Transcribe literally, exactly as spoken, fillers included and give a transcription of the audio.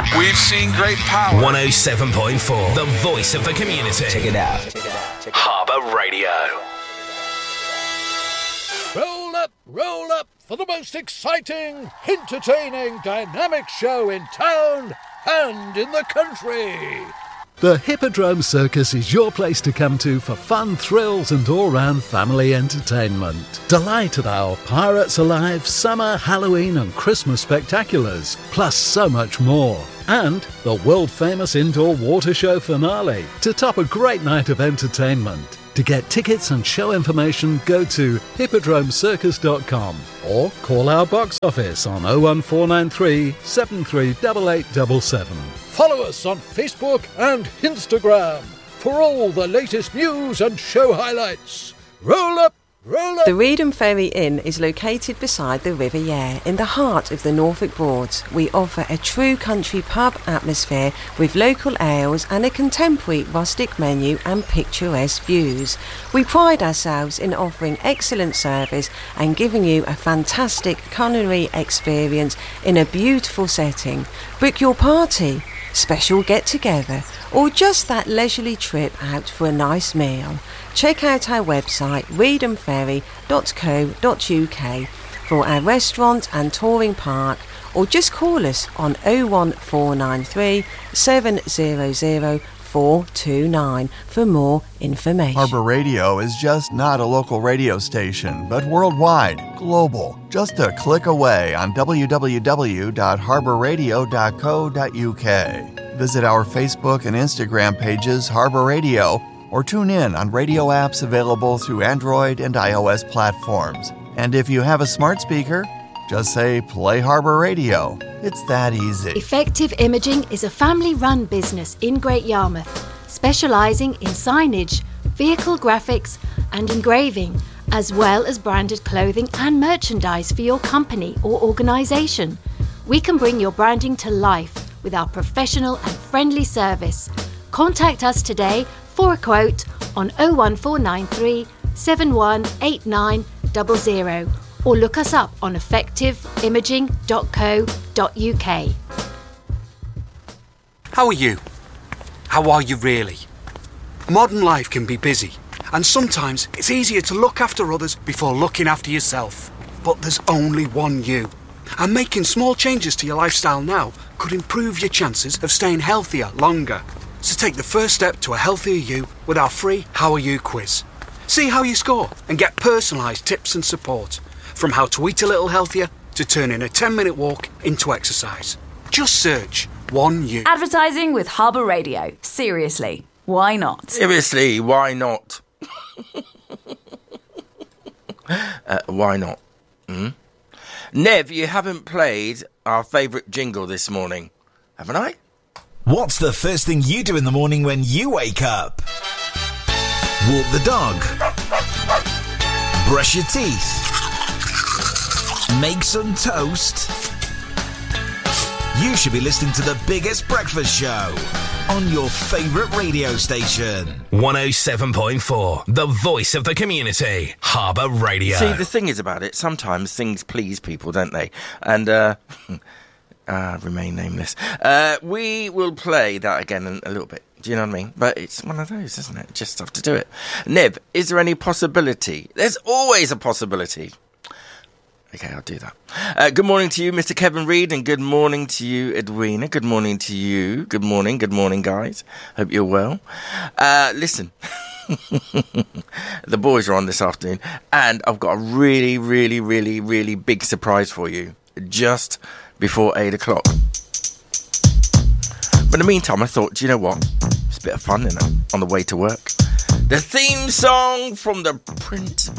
We've seen great power. one oh seven point four, the voice of the community. Check it out. Check it out. Check it out. Harbour Radio. Roll up, roll up for the most exciting, entertaining, dynamic show in town and in the country. The Hippodrome Circus is your place to come to for fun, thrills and all-round family entertainment. Delight at our Pirates Alive, Summer, Halloween and Christmas spectaculars, plus so much more. And the world-famous indoor water show finale to top a great night of entertainment. To get tickets and show information, go to hippodrome circus dot com or call our box office on oh one four nine three, seven three eight eight seven seven. Follow us on Facebook and Instagram for all the latest news and show highlights. Roll up, roll up. The Reedham Ferry Inn is located beside the River Yare in the heart of the Norfolk Broads. We offer a true country pub atmosphere with local ales and a contemporary rustic menu and picturesque views. We pride ourselves in offering excellent service and giving you a fantastic culinary experience in a beautiful setting. Book your party, special get-together, or just that leisurely trip out for a nice meal. Check out our website reedham ferry dot co dot uk for our restaurant and touring park, or just call us on oh one four nine three, seven hundred, four two nine for more information. Harbour Radio is just not a local radio station, but worldwide, global. Just a click away on w w w dot harbour radio dot co dot uk. Visit our Facebook and Instagram pages, Harbour Radio, or tune in on radio apps available through Android and iOS platforms. And if you have a smart speaker, just say Play Harbour Radio. It's that easy. Effective Imaging is a family-run business in Great Yarmouth, specialising in signage, vehicle graphics and engraving, as well as branded clothing and merchandise for your company or organisation. We can bring your branding to life with our professional and friendly service. Contact us today for a quote on oh one four nine three, seven one eight nine zero zero or look us up on effective imaging dot co dot uk. How are you? How are you really? Modern life can be busy, and sometimes it's easier to look after others before looking after yourself. But there's only one you, and making small changes to your lifestyle now could improve your chances of staying healthier longer. So take the first step to a healthier you with our free How Are You quiz. See how you score and get personalised tips and support, from how to eat a little healthier to turning a ten minute walk into exercise. Just search one you. Advertising with Harbour Radio. Seriously, why not? Seriously, why not? uh, why not? Mm? Nev, you haven't played our favourite jingle this morning, haven't I? What's the first thing you do in the morning when you wake up? Walk the dog. Brush your teeth. Make some toast. You should be listening to the biggest breakfast show on your favourite radio station. one oh seven point four, the voice of the community. Harbour Radio. See, the thing is about it, sometimes things please people, don't they? And, uh... Uh, remain nameless. Uh, we will play that again in a little bit. Do you know what I mean? But it's one of those, isn't it? Just have to do it. Nib, is there any possibility? There's always a possibility. Okay, I'll do that. Uh, good morning to you, Mister Kevin Reid, and good morning to you, Edwina. Good morning to you. Good morning, good morning, guys. Hope you're well. Uh, listen. The boys are on this afternoon, and I've got a really, really, really, really big surprise for you. Just before eight o'clock. But in the meantime, I thought, do you know what? It's a bit of fun, isn't it? On the way to work. The theme song from the Prince